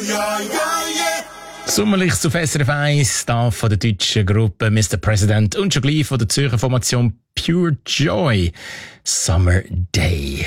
Sommerlichst auf SRF 1, da von der deutschen Gruppe Mr. President und schon gleich von der Zürcher Formation Pure Joy. Summer Day.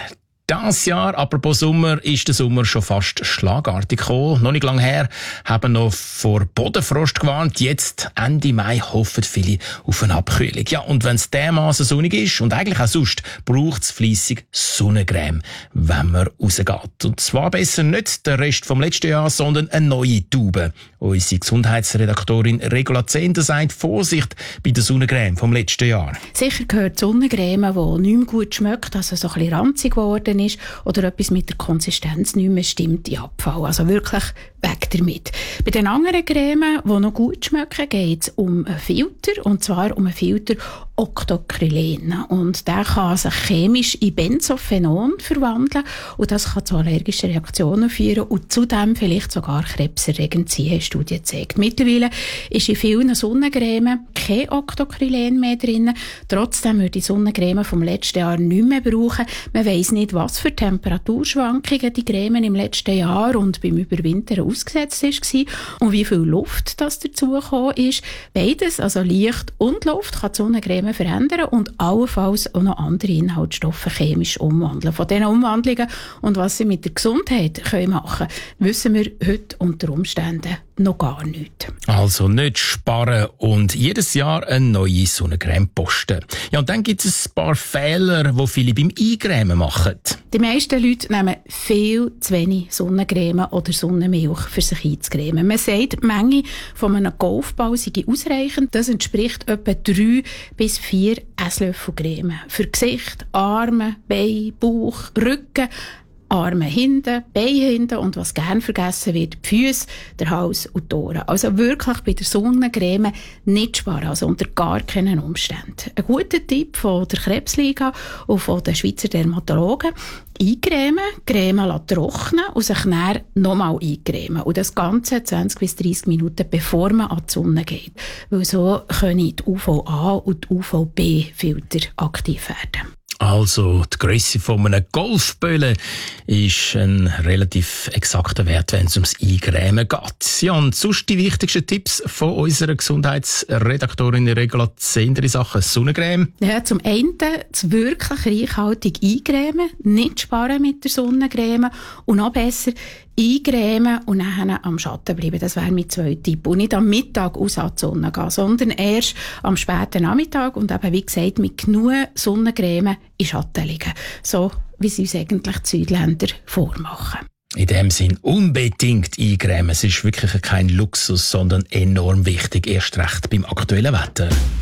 Das Jahr, apropos Sommer, ist der Sommer schon fast schlagartig gekommen. Noch nicht lange her, haben noch vor Bodenfrost gewarnt. Jetzt, Ende Mai, hoffen viele auf eine Abkühlung. Ja, und wenn es dermassen sonnig ist und eigentlich auch sonst, braucht es fleissig Sonnencreme, wenn man rausgeht. Und zwar besser nicht der Rest vom letzten Jahr, sondern eine neue Tube. Unsere Gesundheitsredaktorin Regula Zehnder sagt, Vorsicht bei der Sonnencreme vom letzten Jahr. Sicher gehört die Sonnencreme, die nicht mehr gut schmeckt, also so ein bisschen ranzig geworden ist oder etwas mit der Konsistenz nicht mehr stimmt, in Abfall. Also wirklich weg damit. Bei den anderen Cremen, die noch gut schmecken, geht es um einen Filter, und zwar um einen Filter Octocrylen. Und der kann sich chemisch in Benzophenon verwandeln und das kann zu allergischen Reaktionen führen und zudem vielleicht sogar krebserregend sein, haben Studien gezeigt. Mittlerweile ist in vielen Sonnencremen kein Octocrylen mehr drin. Trotzdem würde die Sonnencreme vom letzten Jahr nicht mehr brauchen. Man weiss nicht, was für Temperaturschwankungen die Creme im letzten Jahr und beim Überwintern ausgesetzt war und wie viel Luft das dazugekommen ist. Beides, also Licht und Luft, kann die Sonnencreme verändern und allenfalls auch noch andere Inhaltsstoffe chemisch umwandeln. Von diesen Umwandlungen und was sie mit der Gesundheit machen können, wissen wir heute unter Umständen noch gar nichts. Also nicht sparen und jedes Jahr eine neue Sonnencreme posten. Ja, und dann gibt es ein paar Fehler, die viele beim Eincremen machen. Die meisten Leute nehmen viel zu wenig Sonnencreme oder Sonnenmilch für sich einzucremen. Man sagt, die Menge von einem Golfball sei ausreichend. Das entspricht etwa 3 bis 4 Esslöffel Creme. Für Gesicht, Arme, Beine, Bauch, Rücken, Arme hinten, Beine hinten und was gern vergessen wird, die Füße, der Hals und die Ohren. Also wirklich bei der Sonnencreme nicht sparen, also unter gar keinen Umständen. Ein guter Tipp von der Krebsliga und von den Schweizer Dermatologen: eincremen, Creme trocknen und sich dann nochmal eincremen. Und das Ganze 20 bis 30 Minuten, bevor man an die Sonne geht. Weil so können die UVA und die UVB-Filter aktiv werden. Also, die Grösse von einem Golfböllen ist ein relativ exakter Wert, wenn es ums Eincremen geht. Ja, und sonst die wichtigsten Tipps von unserer Gesundheitsredaktorin Regula Zehnder in Sachen Sonnencreme? Ja, zum einen das wirklich reichhaltig eincremen, nicht sparen mit der Sonnencreme und noch besser eincremen und dann am Schatten bleiben. Das wäre mein zweiter Tipp. Und nicht am Mittag aus an die Sonne gehen, sondern erst am späten Nachmittag und eben, wie gesagt, mit genug Sonnencreme in Schatten liegen. So, wie sie uns eigentlich die Südländer vormachen. In dem Sinn unbedingt eincremen. Es ist wirklich kein Luxus, sondern enorm wichtig, erst recht beim aktuellen Wetter.